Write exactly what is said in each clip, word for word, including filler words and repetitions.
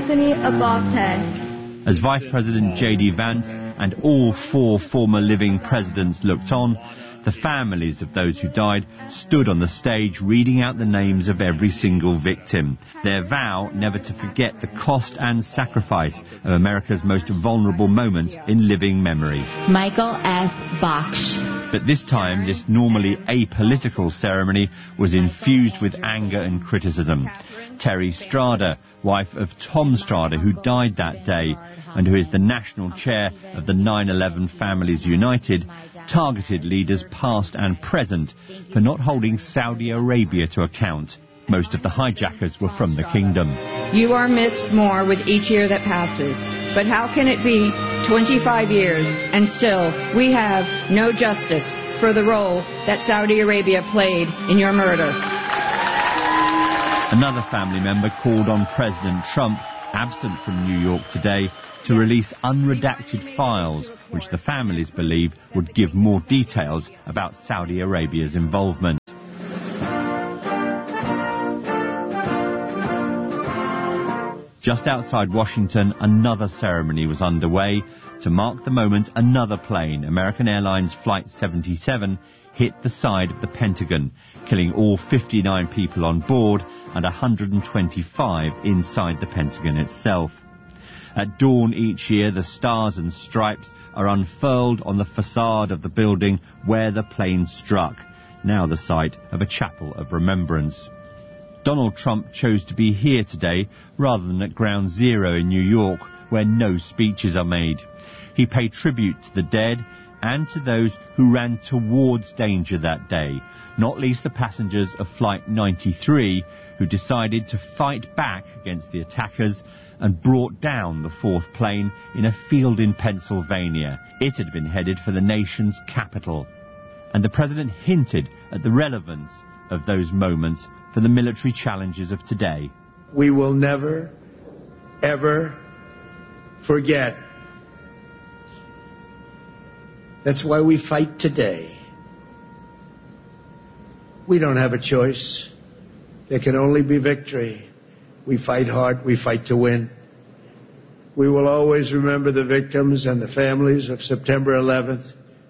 Anthony Abate. As Vice President J D Vance and all four former living presidents looked on, the families of those who died stood on the stage reading out the names of every single victim, their vow never to forget the cost and sacrifice of America's most vulnerable moment in living memory. Michael S. Baksh. But this time, this normally apolitical ceremony was infused with anger and criticism. Terry Strada, wife of Tom Strada, who died that day, and who is the national chair of the nine eleven Families United, targeted leaders past and present for not holding Saudi Arabia to account. Most of the hijackers were from the kingdom. You are missed more with each year that passes. But how can it be twenty-five years and still we have no justice for the role that Saudi Arabia played in your murder? Another family member called on President Trump, absent from New York today, to release unredacted files which the families believe would give more details about Saudi Arabia's involvement. Just outside Washington, another ceremony was underway. To mark the moment, another plane, American Airlines Flight seventy-seven, hit the side of the Pentagon, killing all fifty-nine people on board and one hundred twenty-five inside the Pentagon itself. At dawn each year, the stars and stripes are unfurled on the facade of the building where the plane struck, now the site of a chapel of remembrance. Donald Trump chose to be here today rather than at Ground Zero in New York, where no speeches are made. He paid tribute to the dead and to those who ran towards danger that day, not least the passengers of Flight ninety-three, who decided to fight back against the attackers and brought down the fourth plane in a field in Pennsylvania. It had been headed for the nation's capital. And the president hinted at the relevance of those moments for the military challenges of today. We will never, ever forget. That's why we fight today. We don't have a choice. There can only be victory. We fight hard. We fight to win. We will always remember the victims and the families of September eleventh,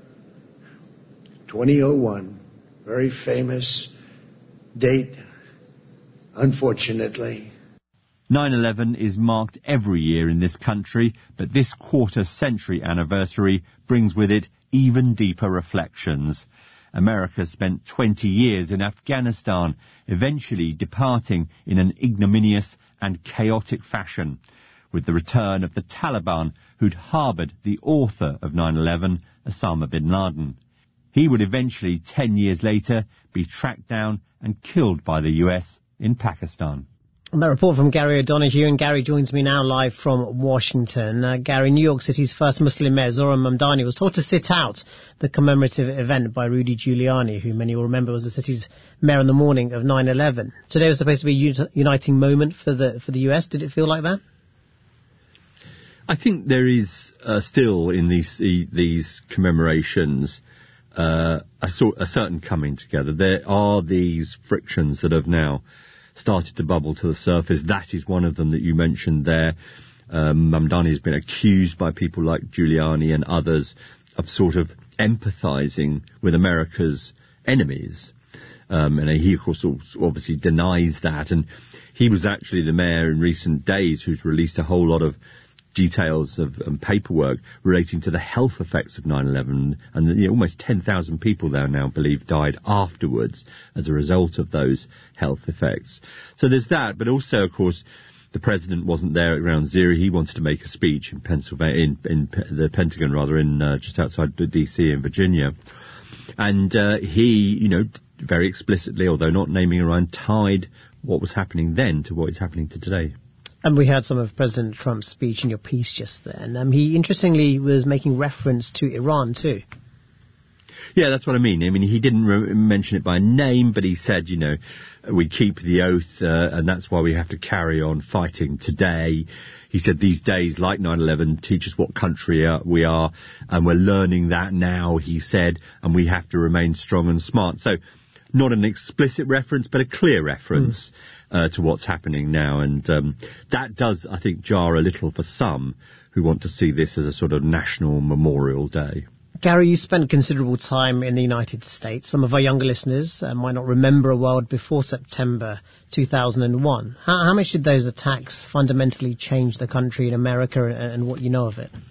twenty oh one. Very famous date, unfortunately. nine eleven is marked every year in this country, but this quarter-century anniversary brings with it even deeper reflections. America spent twenty years in Afghanistan, eventually departing in an ignominious and chaotic fashion, with the return of the Taliban, who'd harboured the author of nine eleven, Osama bin Laden. He would eventually, ten years later, be tracked down and killed by the U S in Pakistan. And that report from Gary O'Donoghue, and Gary joins me now live from Washington. Uh, Gary, New York City's first Muslim mayor, Zohran Mamdani, was told to sit out the commemorative event by Rudy Giuliani, who many will remember was the city's mayor on the morning of nine eleven. Today was supposed to be a uniting moment for the for the U S. Did it feel like that? I think there is uh, still in these these commemorations uh, a, sort, a certain coming together. There are these frictions that have now started to bubble to the surface. That is one of them that you mentioned there. Um, Mamdani has been accused by people like Giuliani and others of sort of empathising with America's enemies. Um, and he, of course, obviously denies that. And he was actually the mayor in recent days who's released a whole lot of details of um, paperwork relating to the health effects of nine eleven, and you know, almost ten thousand people there now believe died afterwards as a result of those health effects. So there's that, but also, of course, the president wasn't there at Ground Zero. He wanted to make a speech in Pennsylvania, in, in the Pentagon, rather, in uh, just outside D C in Virginia, and uh, he, you know, very explicitly, although not naming Iran, tied what was happening then to what is happening to today. And we heard some of President Trump's speech in your piece just then. Um, he, interestingly, was making reference to Iran, too. Yeah, that's what I mean. I mean, he didn't re- mention it by name, but he said, you know, we keep the oath, uh, and that's why we have to carry on fighting today. He said these days, like nine eleven, teach us what country uh, we are, and we're learning that now, he said, and we have to remain strong and smart. So not an explicit reference, but a clear reference mm. uh, to what's happening now. And um, that does, I think, jar a little for some who want to see this as a sort of national Memorial Day. Gary, you spent considerable time in the United States. Some of our younger listeners uh, might not remember a world before September two thousand one. How, how much did those attacks fundamentally change the country in America and, and what you know of it?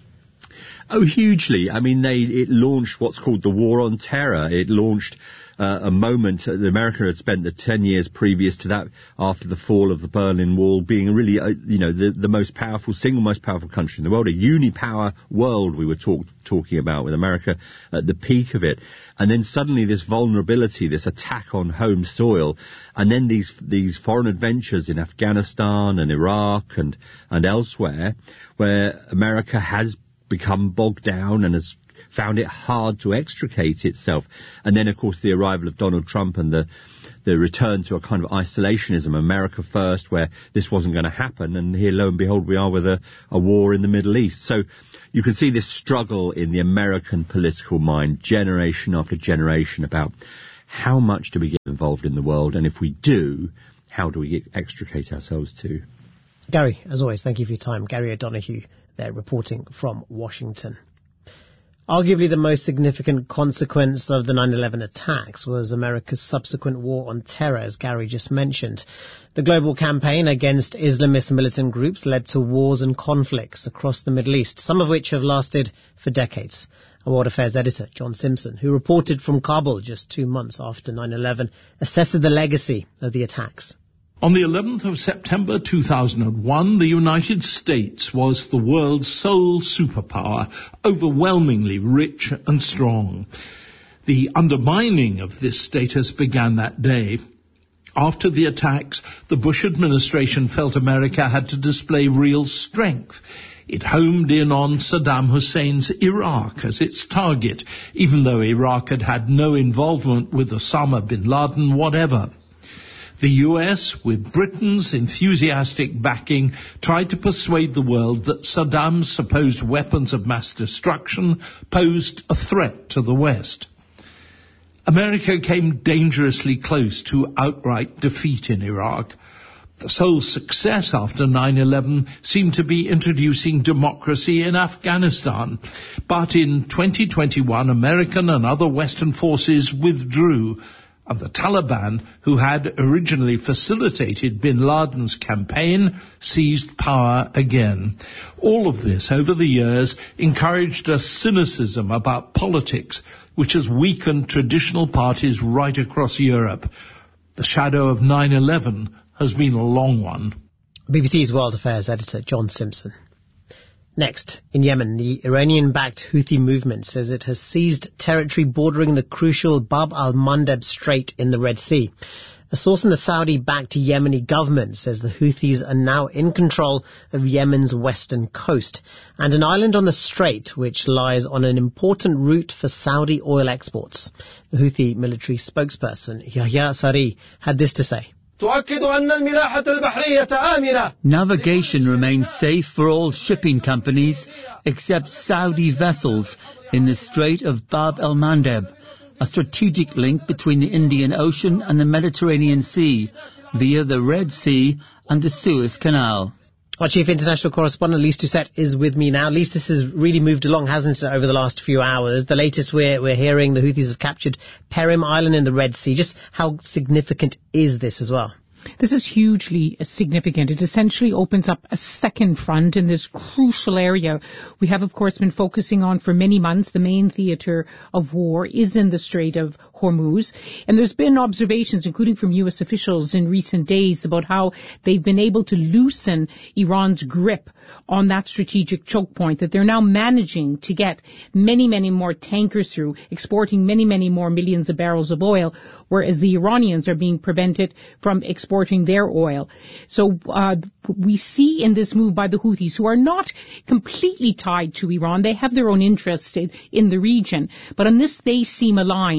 Oh, hugely. I mean, they it launched what's called the War on Terror. It launched uh, a moment. Uh, America had spent the ten years previous to that, after the fall of the Berlin Wall, being really, uh, you know, the, the most powerful, single most powerful country in the world, a unipower world we were talk, talking about, with America at the peak of it. And then suddenly this vulnerability, this attack on home soil, and then these these foreign adventures in Afghanistan and Iraq and, and elsewhere, where America has become bogged down and has found it hard to extricate itself. And then, of course, the arrival of Donald Trump and the the return to a kind of isolationism, America first, where this wasn't going to happen. And here, lo and behold, we are with a, a war in the Middle East. So you can see this struggle in the American political mind, generation after generation, about how much do we get involved in the world, and if we do, how do we extricate ourselves too? Gary, as always, thank you for your time. Gary O'Donoghue there, reporting from Washington. Arguably the most significant consequence of the nine eleven attacks was America's subsequent war on terror, as Gary just mentioned. The global campaign against Islamist militant groups led to wars and conflicts across the Middle East, some of which have lasted for decades. Our World Affairs editor, John Simpson, who reported from Kabul just two months after nine eleven, assessed the legacy of the attacks. On the eleventh of September two thousand one, the United States was the world's sole superpower, overwhelmingly rich and strong. The undermining of this status began that day. After the attacks, the Bush administration felt America had to display real strength. It homed in on Saddam Hussein's Iraq as its target, even though Iraq had had no involvement with Osama bin Laden whatever. The U S, with Britain's enthusiastic backing, tried to persuade the world that Saddam's supposed weapons of mass destruction posed a threat to the West. America came dangerously close to outright defeat in Iraq. The sole success after nine eleven seemed to be introducing democracy in Afghanistan. But in twenty twenty-one, American and other Western forces withdrew, and the Taliban, who had originally facilitated bin Laden's campaign, seized power again. All of this, over the years, encouraged a cynicism about politics, which has weakened traditional parties right across Europe. The shadow of nine eleven has been a long one. B B C's World Affairs editor, John Simpson. Next, in Yemen, the Iranian-backed Houthi movement says it has seized territory bordering the crucial Bab al-Mandeb Strait in the Red Sea. A source in the Saudi-backed Yemeni government says the Houthis are now in control of Yemen's western coast and an island on the strait which lies on an important route for Saudi oil exports. The Houthi military spokesperson, Yahya Sari, had this to say. Navigation remains safe for all shipping companies except Saudi vessels in the Strait of Bab el-Mandeb, a strategic link between the Indian Ocean and the Mediterranean Sea via the Red Sea and the Suez Canal. Our chief international correspondent, Lise Doucette, is with me now. Lise, this has really moved along, hasn't it, over the last few hours? The latest we're, we're hearing, the Houthis have captured Perim Island in the Red Sea. Just how significant is this as well? This is hugely significant. It essentially opens up a second front in this crucial area we have, of course, been focusing on for many months. The main theatre of war is in the Strait of Hormuz. And there's been observations, including from U S officials in recent days, about how they've been able to loosen Iran's grip on that strategic choke point, that they're now managing to get many, many more tankers through, exporting many, many more millions of barrels of oil, whereas the Iranians are being prevented from exporting their oil. So uh, we see in this move by the Houthis, who are not completely tied to Iran, they have their own interests in, in the region, but on this they seem aligned, that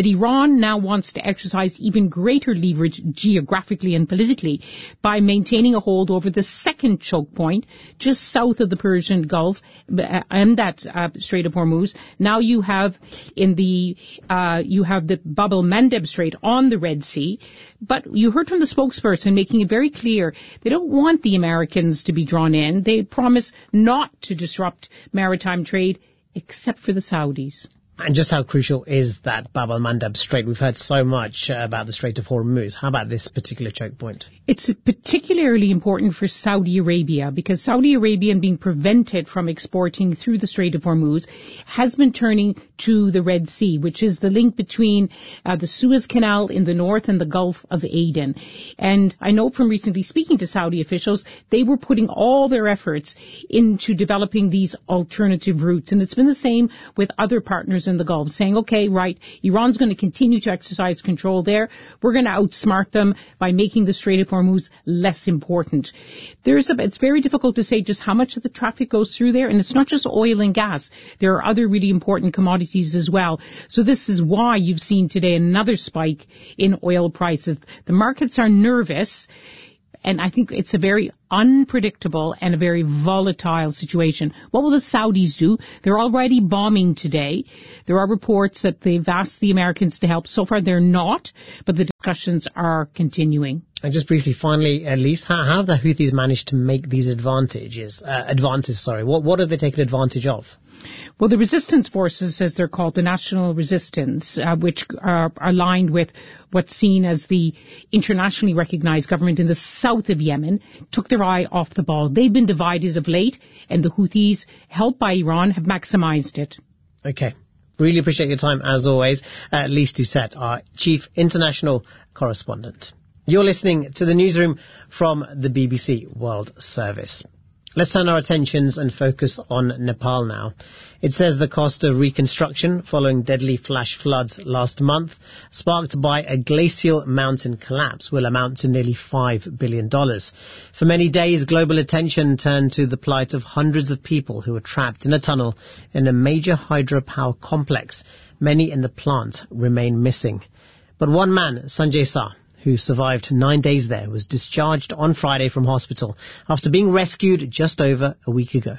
that Iran now wants to exercise even greater leverage geographically and politically by maintaining a hold over the second choke point just south of the Persian Gulf and that uh, Strait of Hormuz. Now you have in the uh, you have the Bab el-Mandeb Strait on the Red Sea. But you heard from the spokesperson making it very clear they don't want the Americans to be drawn in. They promise not to disrupt maritime trade except for the Saudis. And just how crucial is that Bab el-Mandeb Strait? We've heard so much uh, about the Strait of Hormuz. How about this particular choke point? It's particularly important for Saudi Arabia because Saudi Arabia, being prevented from exporting through the Strait of Hormuz, has been turning to the Red Sea, which is the link between uh, the Suez Canal in the north and the Gulf of Aden. And I know from recently speaking to Saudi officials, they were putting all their efforts into developing these alternative routes. And it's been the same with other partners in the Gulf, saying, okay, right, Iran's going to continue to exercise control there. We're going to outsmart them by making the Strait of Hormuz less important. There's a, it's very difficult to say just how much of the traffic goes through there, and it's not just oil and gas. There are other really important commodities as well. So this is why you've seen today another spike in oil prices. The markets are nervous, and I think it's a very unpredictable and a very volatile situation. What will the Saudis do? They're already bombing today. There are reports that they've asked the Americans to help. So far, they're not, but the discussions are continuing. And just briefly, finally, Elise, how, how have the Houthis managed to make these advantages, uh, advances? Sorry, what what have they taken advantage of? Well, the resistance forces, as they're called, the national resistance, uh, which are aligned with what's seen as the internationally recognized government in the south of Yemen, took their eye off the ball. They've been divided of late, and the Houthis, helped by Iran, have maximized it. Okay. Really appreciate your time, as always. Uh, Elise Doucette, our Chief International Correspondent. You're listening to the newsroom from the B B C World Service. Let's turn our attentions and focus on Nepal now. It says the cost of reconstruction following deadly flash floods last month, sparked by a glacial mountain collapse, will amount to nearly five billion dollars. For many days, global attention turned to the plight of hundreds of people who were trapped in a tunnel in a major hydropower complex. Many in the plant remain missing. But one man, Sanjay Shah, who survived nine days there, was discharged on Friday from hospital after being rescued just over a week ago.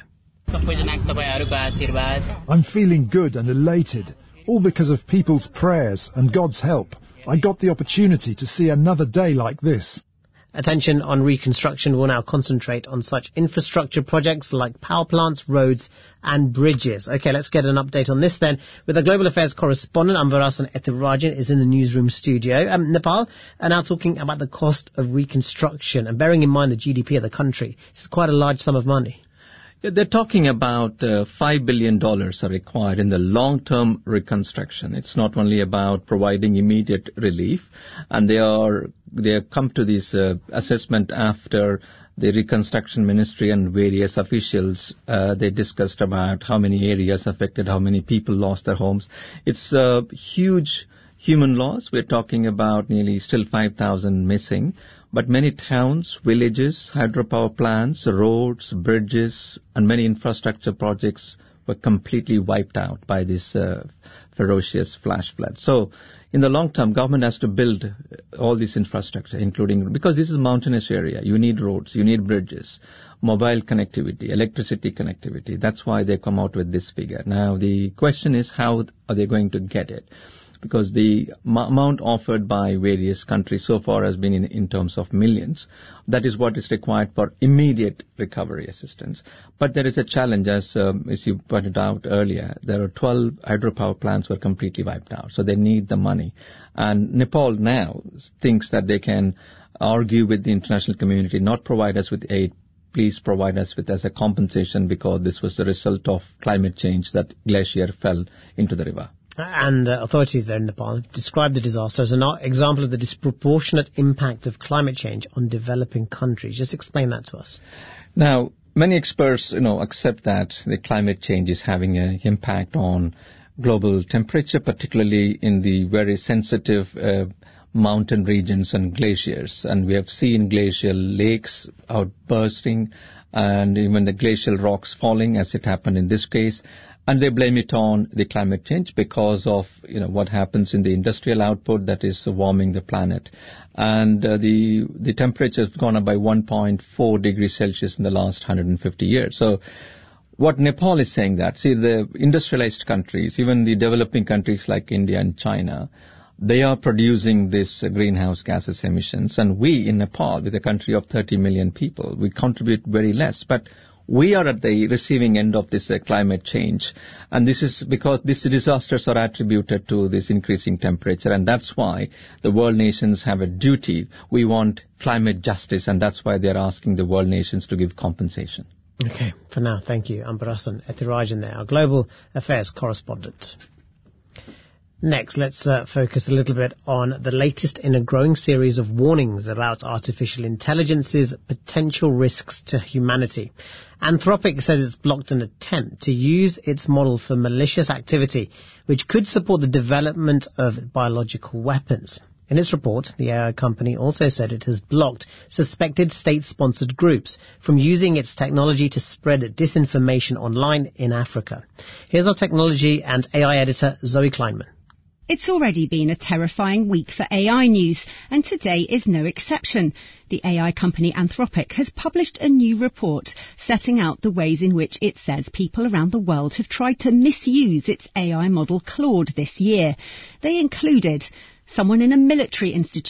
I'm feeling good and elated, all because of people's prayers and God's help. I got the opportunity to see another day like this. Attention on reconstruction will now concentrate on such infrastructure projects like power plants, roads and bridges. Okay, let's get an update on this then. With our Global Affairs correspondent, Anvarasan Ethirajan, is in the newsroom studio. Um, Nepal are now talking about the cost of reconstruction, and bearing in mind the G D P of the country, it's quite a large sum of money. Yeah, they're talking about uh, five billion dollars are required in the long-term reconstruction. It's not only about providing immediate relief, and they are they have come to this uh, assessment after the Reconstruction Ministry and various officials, uh, they discussed about how many areas affected, how many people lost their homes. It's a huge human loss. We're talking about nearly still five thousand missing. But many towns, villages, hydropower plants, roads, bridges, and many infrastructure projects were completely wiped out by this uh, ferocious flash flood. So, in the long term, government has to build all this infrastructure, including, because this is a mountainous area. You need roads, you need bridges, mobile connectivity, electricity connectivity. That's why they come out with this figure. Now, the question is, how are they going to get it? Because the m- amount offered by various countries so far has been in, in terms of millions. That is what is required for immediate recovery assistance. But there is a challenge, as, um, as you pointed out earlier. There are twelve hydropower plants were completely wiped out, so they need the money. And Nepal now thinks that they can argue with the international community, not provide us with aid, please provide us with as a compensation, because this was the result of climate change, that glacier fell into the river. And uh, authorities there in Nepal have described the disaster as an example of the disproportionate impact of climate change on developing countries. Just explain that to us. Now, many experts, you know, accept that the climate change is having an impact on global temperature, particularly in the very sensitive uh, mountain regions and glaciers. And we have seen glacial lakes outbursting and even the glacial rocks falling, as it happened in this case. And they blame it on the climate change because of, you know, what happens in the industrial output that is warming the planet. And uh, the the temperature has gone up by one point four degrees Celsius in the last one hundred fifty years. So what Nepal is saying that, see, the industrialized countries, even the developing countries like India and China, they are producing this uh, greenhouse gases emissions. And we in Nepal, with a country of thirty million people, we contribute very less. But we are at the receiving end of this uh, climate change. And this is because these disasters are attributed to this increasing temperature. And that's why the world nations have a duty. We want climate justice. And that's why they're asking the world nations to give compensation. Okay, for now, thank you. Ambarasan Ethirajan there, our global affairs correspondent. Next, let's uh, focus a little bit on the latest in a growing series of warnings about artificial intelligence's potential risks to humanity. Anthropic says it's blocked an attempt to use its model for malicious activity, which could support the development of biological weapons. In its report, the A I company also said it has blocked suspected state-sponsored groups from using its technology to spread disinformation online in Africa. Here's our technology and A I editor, Zoe Kleinman. It's already been a terrifying week for A I news, and today is no exception. The A I company Anthropic has published a new report setting out the ways in which it says people around the world have tried to misuse its A I model Claude this year. They included someone in a military institute